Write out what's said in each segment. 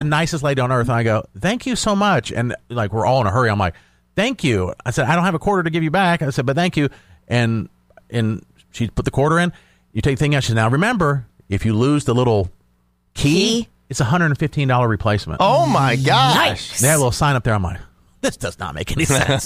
nicest lady on earth. And I go, thank you so much. And like, we're all in a hurry. I'm like, thank you. I said, I don't have a quarter to give you back. I said, but thank you. And she put the quarter in. You take the thing out. She said, now remember, if you lose the little key? It's a $115 replacement. Oh my gosh. Nice. They had a little sign up there. I'm like, this does not make any sense.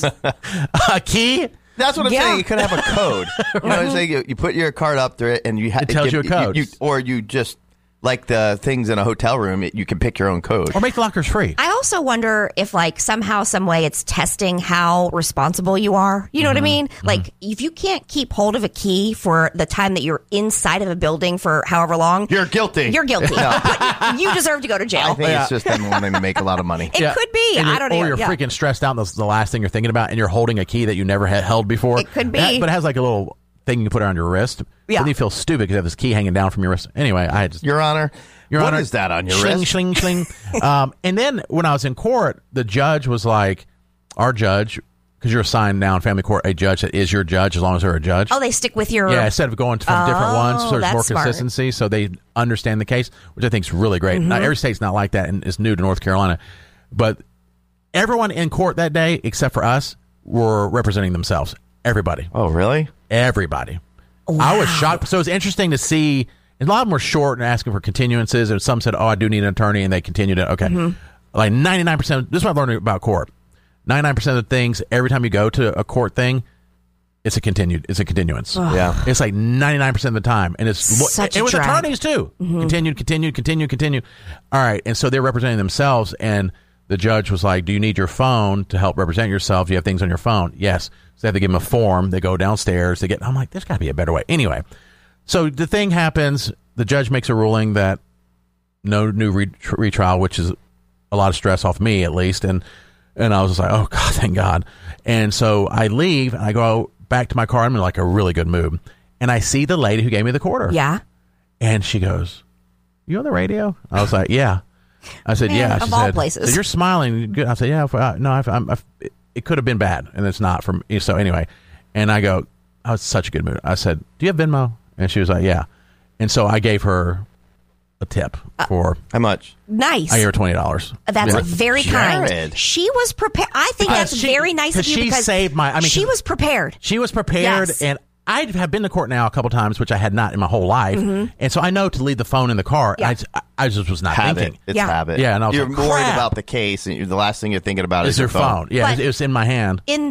A key? That's what I'm saying. You could have a code. You know what I'm saying? You put your card up there, and it tells you a code. Or you just, like the things in a hotel room, you can pick your own code. Or make the lockers free. I also wonder if, like, somehow, some way it's testing how responsible you are. You know what I mean? Like, if you can't keep hold of a key for the time that you're inside of a building for however long. You're guilty. You're guilty. But you deserve to go to jail. I think it's just them wanting to make a lot of money. It could be. I don't know. Or you're freaking stressed out, and that's the last thing you're thinking about, and you're holding a key that you never had held before. It could be. But it has like a little thing you can put around your wrist. Yeah. Then you feel stupid because you have this key hanging down from your wrist. Anyway, I just... Your Honor, what is that on your wrist? Shling, shling. And then when I was in court, the judge was like, our judge, because you're assigned now in family court, a judge that is your judge as long as they're a judge. Oh, they stick with your... Yeah, instead of going from different ones, so there's that's more smart. consistency, so they understand the case, which I think is really great. Now, every state's not like that, and it's new to North Carolina. But everyone in court that day, except for us, were representing themselves. Everybody. Oh, really? Everybody. Wow. I was shocked. So it was interesting to see. A lot of them were short and asking for continuances, and some said, "Oh, I do need an attorney," and they continued it. Okay, like 99%. This is what I learned about court. 99% of the things, every time you go to a court thing, it's a continuance. Yeah, it's like 99% of the time, and it's Such a with drag. attorneys too. Continue. All right, and so they're representing themselves, and the judge was like, "Do you need your phone to help represent yourself? Do you have things on your phone?" Yes. So they have to give them a form. They go downstairs. I'm like, there's got to be a better way. Anyway. So the thing happens, the judge makes a ruling that no new retrial, which is a lot of stress off me at least. And I was just like, oh, God, thank God. And so I leave, and I go back to my car. I'm in like a really good mood. And I see the lady who gave me the quarter. Yeah. And she goes, you on the radio? I was like, yeah. I said, Man, yeah. She of all said, places. so you're smiling. Good. I said, yeah. No, it could have been bad, and it's not from me. So anyway, and I go, I was in such a good mood. I said, do you have Venmo? And she was like, yeah. And so I gave her a tip for... How much? Nice. I gave her $20. That's very kind. Jared. She was prepared. I think that's very nice of you she because saved my... she was prepared. She was prepared, Yes. and I have been to court now a couple times, which I had not in my whole life. And so I know to leave the phone in the car. Yeah. I just was not thinking. It's Yeah. habit. Yeah, and I was you're like, worried crap. about the case, and the last thing you're thinking about Is your phone. Yeah, But- it was in my hand. In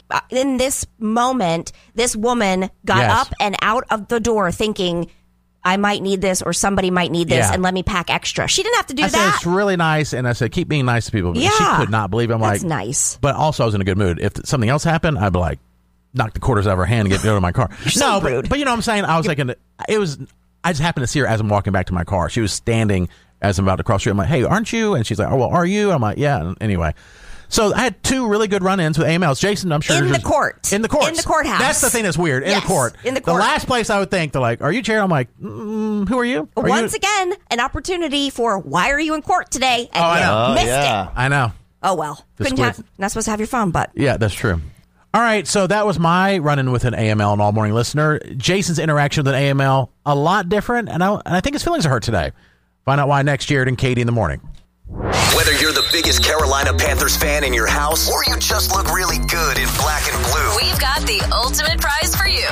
this moment, this woman got Yes. up and out of the door thinking, I might need this or somebody might need this, Yeah. and let me pack extra. She didn't have to do I said, that. it's really nice. And I said, keep being nice to people. But she Yeah. could not believe it. I'm That's like, nice. But also, I was in a good mood. If something else happened, I'd be like, knock the quarters out of her hand and get out of my car. so rude. But you know what I'm saying? I was thinking, I just happened to see her as I'm walking back to my car. She was standing as I'm about to cross the street. I'm like, hey, aren't you? And she's like, oh, well, are you? I'm like, yeah. And anyway. So I had two really good run-ins with AMLs. Jason, I'm sure. In the court. In the court. In the courthouse. That's the thing that's weird. In Yes, the court. in the court. The last place I would think, they're like, are you Jared? I'm like, who are you? Are Once you? again, an opportunity for why are you in court today? And I you know. missed yeah. it. I know. Oh, well. The Couldn't split. have, not supposed to have your phone, but. Yeah, that's true. All right, so that was my run-in with an AML and all-morning listener. Jason's interaction with an AML, a lot different, and I think his feelings are hurt today. Find out why next, Jared and Katie in the morning. Whether you're the biggest Carolina Panthers fan in your house or you just look really good in black and blue, We've got the ultimate prize for you.